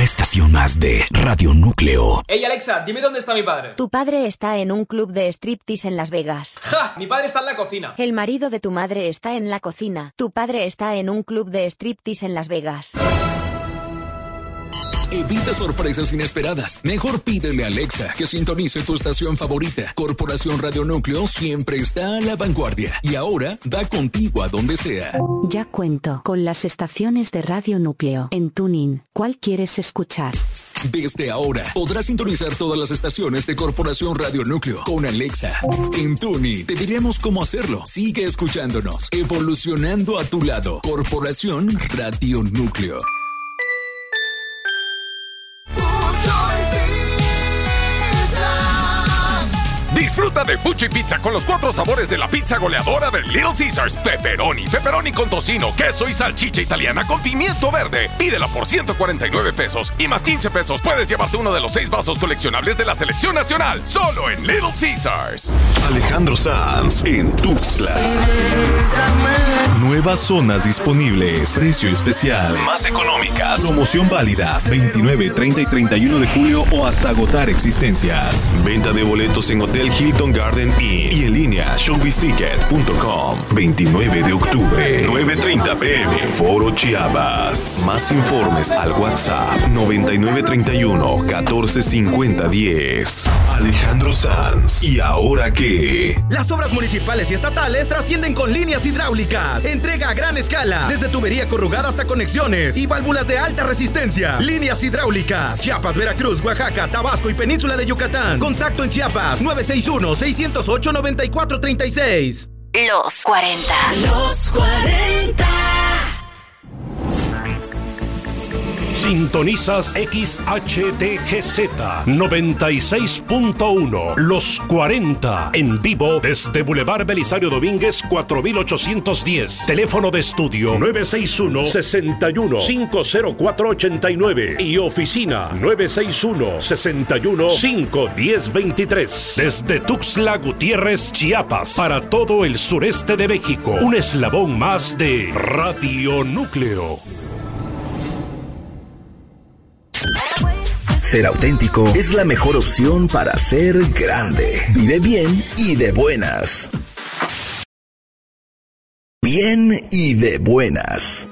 estación más de Radio Núcleo. Ey, Alexa, dime dónde está mi padre. Tu padre está en un club de striptease en Las Vegas. ¡Ja! Mi padre está en la cocina. El marido de tu madre está en la cocina. Tu padre está en un club de striptease en Las Vegas. Evita sorpresas inesperadas. Mejor pídele a Alexa que sintonice tu estación favorita. Corporación Radio Núcleo siempre está a la vanguardia y ahora da contigo a donde sea. Ya cuento con las estaciones de Radio Núcleo en TuneIn. ¿Cuál quieres escuchar? Desde ahora podrás sintonizar todas las estaciones de Corporación Radio Núcleo con Alexa. En TuneIn te diremos cómo hacerlo. Sigue escuchándonos, evolucionando a tu lado. Corporación Radio Núcleo. Disfruta de Pucci Pizza con los 4 sabores de la pizza goleadora de Little Caesars. Pepperoni con tocino, queso y salchicha italiana con pimiento verde. Pídela por 149 pesos y más 15 pesos puedes llevarte uno de los 6 vasos coleccionables de la selección nacional. Solo en Little Caesars. Alejandro Sanz en Tuxtla. Nuevas zonas disponibles. Precio especial. Más económicas. Promoción válida 29, 30 y 31 de julio o hasta agotar existencias. Venta de boletos en Hotel Hilton Garden Inn y en línea showbizticket.com. 29 de octubre, 9:30 p.m. Foro Chiapas. Más informes al WhatsApp 9931 1450 10. Alejandro Sanz. ¿Y ahora qué? Las obras municipales y estatales trascienden con líneas hidráulicas. Entrega a gran escala, desde tubería corrugada hasta conexiones y válvulas de alta resistencia. Líneas hidráulicas. Chiapas, Veracruz, Oaxaca, Tabasco y Península de Yucatán. Contacto en Chiapas 961-608-9436. Los 40. Los 40. Sintonizas XHTGZ 96.1 Los 40 en vivo desde Boulevard Belisario Domínguez 4810. Teléfono de estudio 961-61-50489 y oficina 961-61-51023. Desde Tuxtla Gutiérrez, Chiapas, para todo el sureste de México. Un eslabón más de Radio Núcleo. Ser auténtico es la mejor opción para ser grande. Vive bien y de buenas. Bien y de buenas.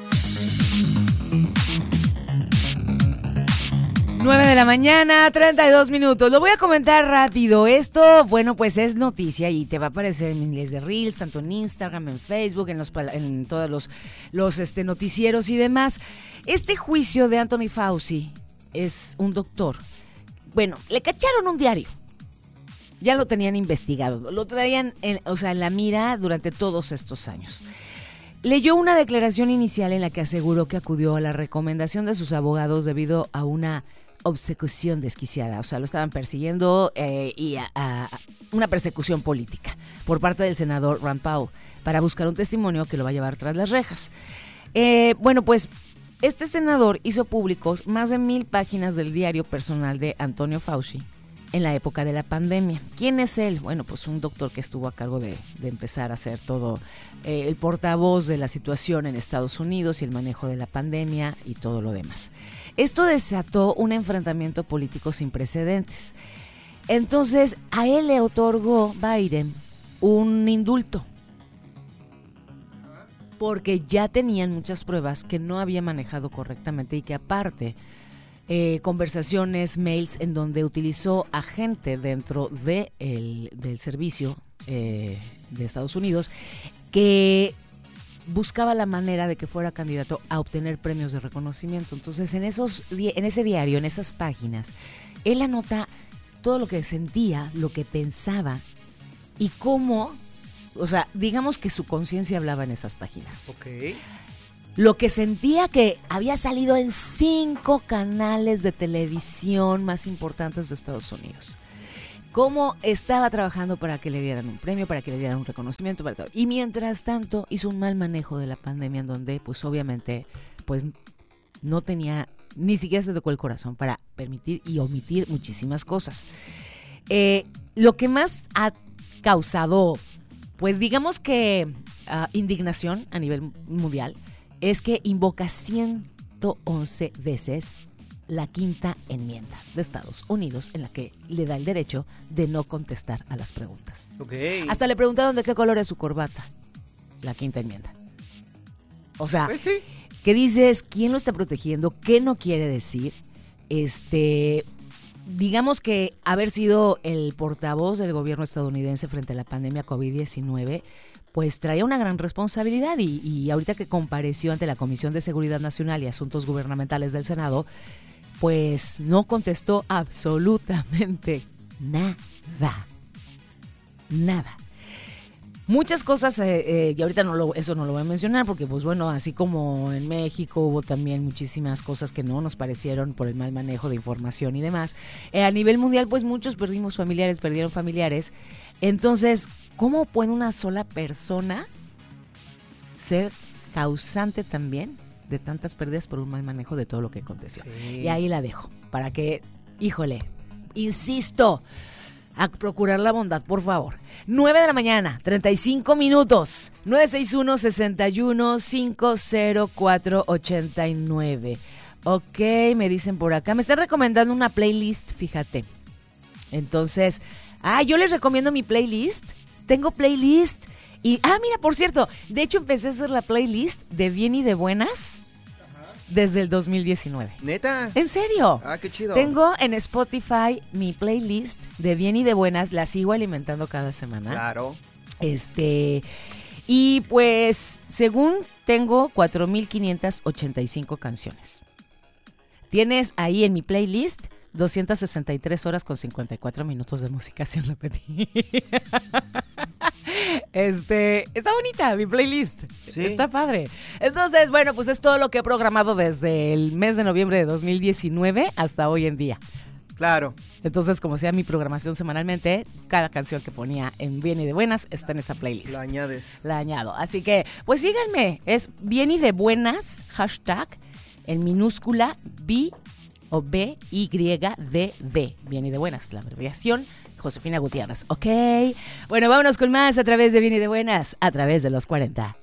9 de la mañana, 32 minutos. Lo voy a comentar rápido. Esto, bueno, pues es noticia y te va a aparecer en miles de reels, tanto en Instagram, en Facebook, en todos los noticieros y demás. Este juicio de Anthony Fauci es un doctor. Bueno, le cacharon un diario. Ya lo tenían investigado. Lo traían en la mira durante todos estos años. Leyó una declaración inicial en la que aseguró que acudió a la recomendación de sus abogados debido a una obsecución desquiciada. O sea, lo estaban persiguiendo y a una persecución política por parte del senador Rand Paul para buscar un testimonio que lo va a llevar tras las rejas. Bueno, pues este senador hizo públicos más de 1,000 páginas del diario personal de Antonio Fauci en la época de la pandemia. ¿Quién es él? Bueno, pues un doctor que estuvo a cargo de empezar a hacer todo el portavoz de la situación en Estados Unidos y el manejo de la pandemia y todo lo demás. Esto desató un enfrentamiento político sin precedentes. Entonces, a él le otorgó Biden un indulto, porque ya tenían muchas pruebas que no había manejado correctamente y que aparte conversaciones, mails en donde utilizó a gente dentro del servicio de Estados Unidos que buscaba la manera de que fuera candidato a obtener premios de reconocimiento. Entonces en ese diario, en esas páginas, él anota todo lo que sentía, lo que pensaba y cómo, o sea, digamos que su conciencia hablaba en esas páginas. Ok. Lo que sentía que había salido en 5 canales de televisión más importantes de Estados Unidos. Cómo estaba trabajando para que le dieran un premio, para que le dieran un reconocimiento. Y mientras tanto hizo un mal manejo de la pandemia en donde pues obviamente pues no tenía, ni siquiera se tocó el corazón para permitir y omitir muchísimas cosas. Lo que más ha causado pues digamos que indignación a nivel mundial es que invoca 111 veces la quinta enmienda de Estados Unidos, en la que le da el derecho de no contestar a las preguntas. Okay. Hasta le preguntaron de qué color es su corbata. La quinta enmienda. O sea, pues sí. ¿Qué dices? ¿Quién lo está protegiendo? ¿Qué no quiere decir? Digamos que haber sido el portavoz del gobierno estadounidense frente a la pandemia COVID-19, pues traía una gran responsabilidad y ahorita que compareció ante la Comisión de Seguridad Nacional y Asuntos Gubernamentales del Senado, pues no contestó absolutamente nada. Nada. Muchas cosas, y ahorita eso no lo voy a mencionar porque, pues bueno, así como en México hubo también muchísimas cosas que no nos parecieron por el mal manejo de información y demás. A nivel mundial, pues muchos perdieron familiares. Entonces, ¿cómo puede una sola persona ser causante también de tantas pérdidas por un mal manejo de todo lo que aconteció? Sí. Y ahí la dejo, para que, híjole, insisto, a procurar la bondad, por favor. 9 de la mañana, 35 minutos. 961-61-50489. Ok, me dicen por acá. Me están recomendando una playlist, fíjate. Entonces, yo les recomiendo mi playlist. Tengo playlist. Y, mira, por cierto, de hecho empecé a hacer la playlist de Bien y de Buenas desde el 2019. ¿Neta? ¿En serio? Qué chido. Tengo en Spotify mi playlist de Bien y de Buenas, la sigo alimentando cada semana. Claro. Y pues, según tengo 4,585 canciones. Tienes ahí en mi playlist 263 horas con 54 minutos de música sin repetir. Está bonita mi playlist. Sí. Está padre. Entonces, bueno, pues es todo lo que he programado desde el mes de noviembre de 2019 hasta hoy en día. Claro. Entonces, como sea mi programación semanalmente, cada canción que ponía en Bien y de Buenas está en esa playlist. La añades. La añado. Así que, pues síganme. Es Bien y de Buenas, hashtag, en minúscula, BYDB. Bien y de Buenas, la abreviación. Josefina Gutiérrez, ok. Bueno, vámonos con más a través de Bien y de Buenas, a través de los 40.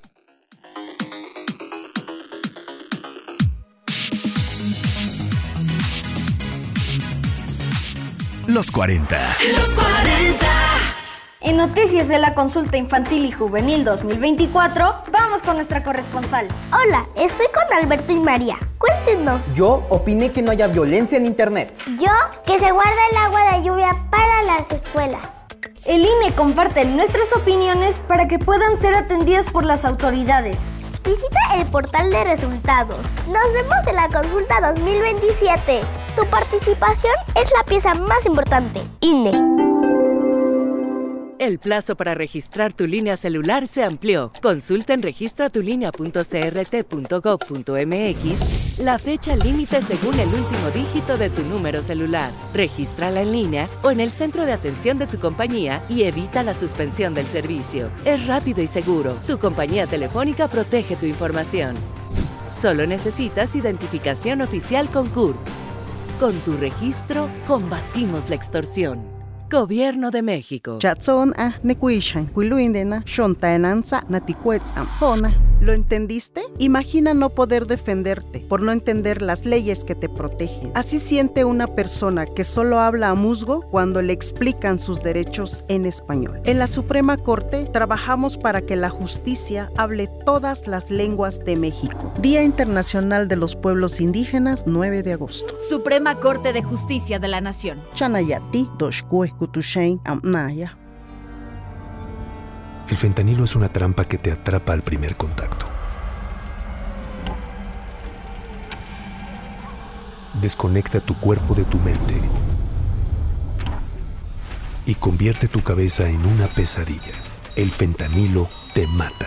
Los 40. Los 40. En noticias de la consulta infantil y juvenil 2024, vamos con nuestra corresponsal. Hola, estoy con Alberto y María. Cuéntenos. Yo opiné que no haya violencia en internet. Yo, que se guarda el agua de lluvia para las escuelas. El INE comparte nuestras opiniones para que puedan ser atendidas por las autoridades. Visita el portal de resultados. Nos vemos en la consulta 2027. Tu participación es la pieza más importante. INE. El plazo para registrar tu línea celular se amplió. Consulta en registratulínea.crt.gov.mx la fecha límite según el último dígito de tu número celular. Regístrala en línea o en el centro de atención de tu compañía y evita la suspensión del servicio. Es rápido y seguro. Tu compañía telefónica protege tu información. Solo necesitas identificación oficial con CURP. Con tu registro, combatimos la extorsión. Gobierno de México. ¿Lo entendiste? Imagina no poder defenderte por no entender las leyes que te protegen. Así siente una persona que solo habla a musgo cuando le explican sus derechos en español. En la Suprema Corte trabajamos para que la justicia hable todas las lenguas de México. Día Internacional de los Pueblos Indígenas, 9 de agosto. Suprema Corte de Justicia de la Nación. Chanayati, Doshkue, Kutushain, Amnaya. El fentanilo es una trampa que te atrapa al primer contacto. Desconecta tu cuerpo de tu mente y convierte tu cabeza en una pesadilla. El fentanilo te mata.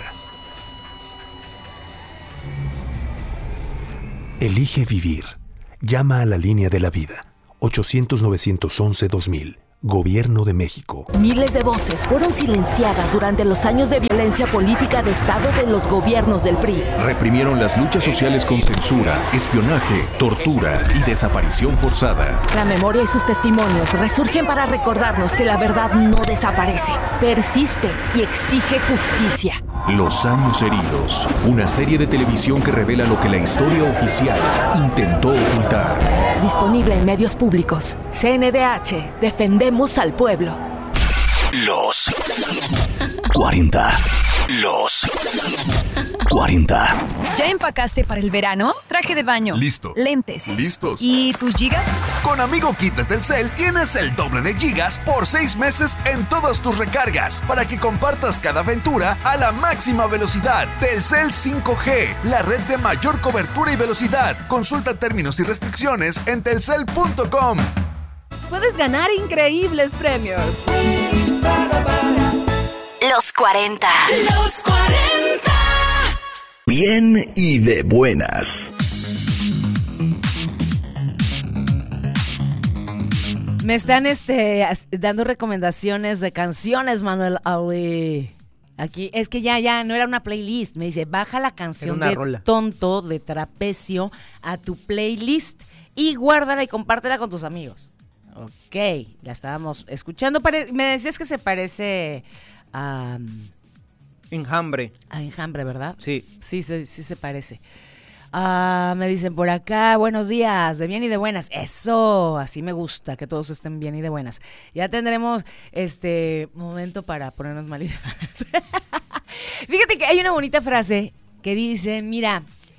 Elige vivir. Llama a la línea de la vida. 800-911-2000. Gobierno de México. Miles de voces fueron silenciadas durante los años de violencia política de Estado de los gobiernos del PRI. Reprimieron las luchas sociales con censura, espionaje, tortura y desaparición forzada. La memoria y sus testimonios resurgen para recordarnos que la verdad no desaparece, persiste y exige justicia. Los años heridos, una serie de televisión que revela lo que la historia oficial intentó ocultar. Disponible en medios públicos. CNDH, defendemos al pueblo. Los 40. Los 40. ¿Ya empacaste para el verano? Traje de baño. Listo. Lentes. Listos. ¿Y tus gigas? Con Amigo Kit de Telcel tienes el doble de gigas por 6 meses en todas tus recargas para que compartas cada aventura a la máxima velocidad. Telcel 5G, la red de mayor cobertura y velocidad. Consulta términos y restricciones en telcel.com. Puedes ganar increíbles premios. Los 40. Los 40. Bien y de buenas. Me están dando recomendaciones de canciones, Manuel Ali. Aquí, es que ya no era una playlist. Me dice, baja la canción de rola. Tonto de Trapecio a tu playlist y guárdala y compártela con tus amigos. Ok, la estábamos escuchando. Me decías que se parece a... Enjambre. A Enjambre, ¿verdad? Sí. Sí se parece. Me dicen por acá, buenos días, de bien y de buenas. Eso, así me gusta, que todos estén bien y de buenas. Ya tendremos momento para ponernos mal y de buenas. Fíjate que hay una bonita frase que dice, mira,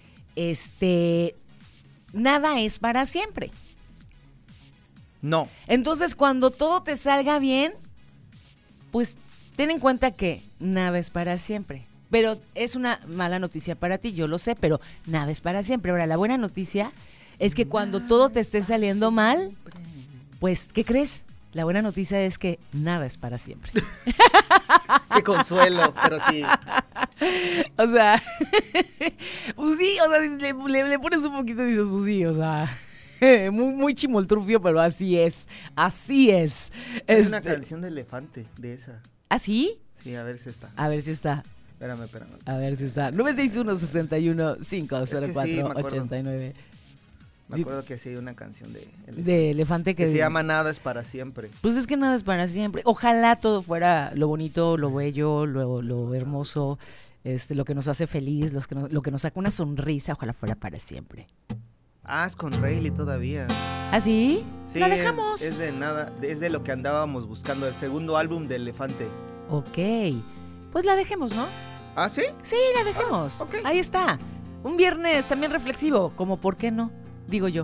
nada es para siempre. No. Entonces, cuando todo te salga bien, pues ten en cuenta que nada es para siempre. Pero es una mala noticia para ti, yo lo sé, pero nada es para siempre. Ahora, la buena noticia es que cuando todo te esté saliendo mal, pues, ¿qué crees? La buena noticia es que nada es para siempre. Qué consuelo, pero sí. O sea, pues sí, o sea, le pones un poquito y dices, pues sí, o sea... Muy chimoltrufio, pero así es. Así es. Es una canción de Elefante, de esa. ¿Ah, sí? Sí, a ver si está. A ver si está. Espérame. A ver si está. 961-61-504-89. Me acuerdo que sí hay una canción de Elefante. De Elefante que se llama Nada es para siempre. Pues es que nada es para siempre. Ojalá todo fuera lo bonito, lo bello, lo hermoso, lo que nos hace feliz, lo que nos saca una sonrisa, ojalá fuera para siempre. Es con Rayleigh todavía. ¿Ah, sí? Sí, la dejamos. Es de nada, es de lo que andábamos buscando, el segundo álbum de Elefante. Ok, pues la dejemos, ¿no? ¿Ah, sí? Sí, la dejemos. Okay. Ahí está. Un viernes también reflexivo, como ¿por qué no? Digo yo.